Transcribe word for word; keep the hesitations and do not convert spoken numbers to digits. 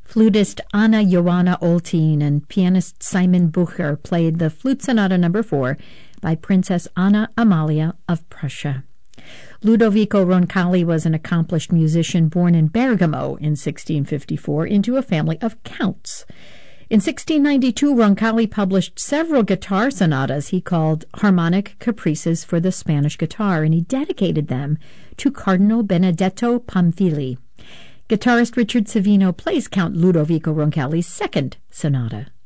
Flutist Anna Joanna Oltin and pianist Simon Bucher played the Flute Sonata number four by Princess Anna Amalia of Prussia. Ludovico Roncalli was an accomplished musician born in Bergamo in sixteen fifty-four into a family of counts. In sixteen ninety-two, Roncalli published several guitar sonatas he called Harmonic Caprices for the Spanish Guitar, and he dedicated them to Cardinal Benedetto Pamphili. Guitarist Richard Savino plays Count Ludovico Roncalli's second sonata.